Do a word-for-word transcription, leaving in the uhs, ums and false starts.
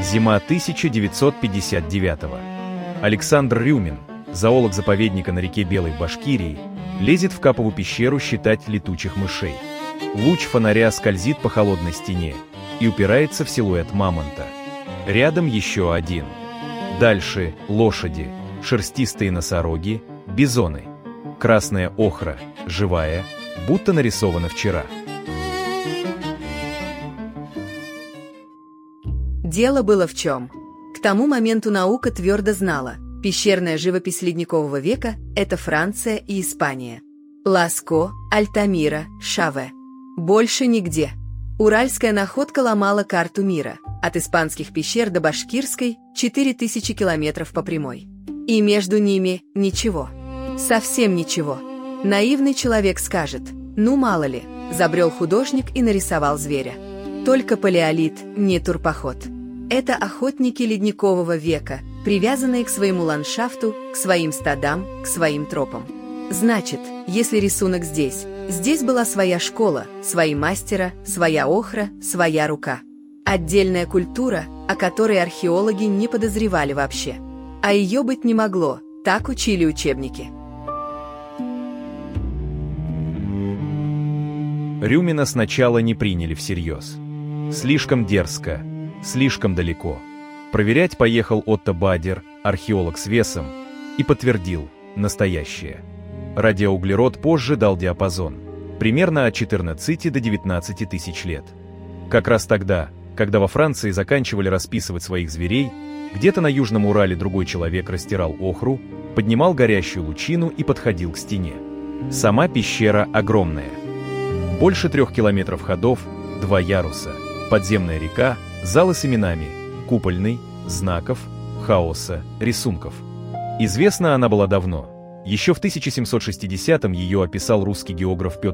Зима тысяча девятьсот пятьдесят девятого. Александр Рюмин, зоолог заповедника на реке Белой в Башкирии, лезет в Капову пещеру считать летучих мышей. Луч фонаря скользит по холодной стене и упирается в силуэт мамонта. Рядом еще один. Дальше лошади, шерстистые носороги, бизоны. Красная охра, живая, будто нарисована вчера. Дело было в чем. К тому моменту наука твердо знала, пещерная живопись ледникового века – это Франция и Испания. Ласко, Альтамира, Шаве. Больше нигде. Уральская находка ломала карту мира. От испанских пещер до башкирской – четыре тысячи километров по прямой. И между ними ничего. Совсем ничего. Наивный человек скажет: ну мало ли, забрел художник и нарисовал зверя. Только палеолит, не турпоход. Это охотники ледникового века, привязанные к своему ландшафту, к своим стадам, к своим тропам. Значит, если рисунок здесь, здесь была своя школа, свои мастера, своя охра, своя рука. Отдельная культура, о которой археологи не подозревали вообще. А ее быть не могло, так учили учебники. Рюмина сначала не приняли всерьез. Слишком дерзко, слишком далеко. Проверять поехал Отто Бадер, археолог с весом, и подтвердил – настоящее. Радиоуглерод позже дал диапазон – примерно от четырнадцати до девятнадцати тысяч лет. Как раз тогда, когда во Франции заканчивали расписывать своих зверей, где-то на Южном Урале другой человек растирал охру, поднимал горящую лучину и подходил к стене. Сама пещера огромная. Больше трех километров ходов, два яруса, подземная река, залы с именами, купольный, знаков, хаоса, рисунков. Известна она была давно. Еще в тысяча семьсот шестидесятом ее описал русский географ Петр